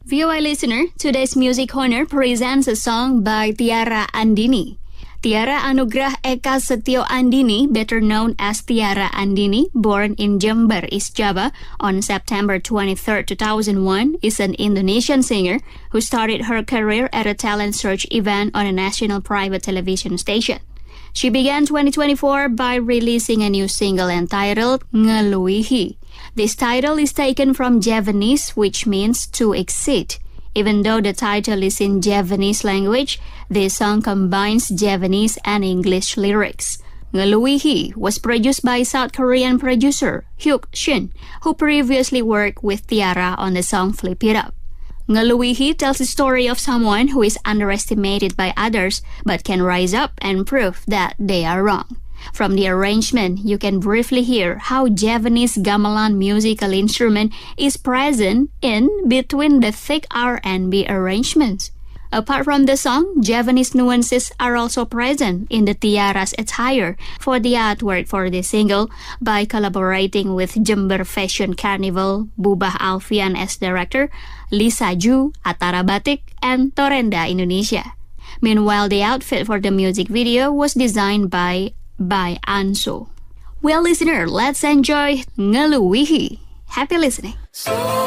VOA listener, today's Music Corner presents a song by Tiara Andini. Tiara Anugrah Eka Setio Andini, better known as Tiara Andini, born in Jember, East Java on September 23, 2001, is an Indonesian singer who started her career at a talent search event on a national private television station. She began 2024 by releasing a new single entitled Ngeluihi. This title is taken from Javanese, which means to exceed. Even though the title is in Javanese language, this song combines Javanese and English lyrics. Ngeluihi was produced by South Korean producer Hyuk Shin, who previously worked with Tiara on the song Flip It Up. Ngeluihi tells the story of someone who is underestimated by others but can rise up and prove that they are wrong. From the arrangement, you can briefly hear how Javanese gamelan musical instrument is present in between the thick R&B arrangements. Apart from the song, Javanese nuances are also present in the Tiara's attire for the artwork for this single by collaborating with Jember Fashion Carnival, Bubah Alfian as director, Lisa Ju, Atara Batik, and Torenda Indonesia. Meanwhile, the outfit for the music video was designed by Anso. Well, listener, let's enjoy Ngeluihi. Happy listening.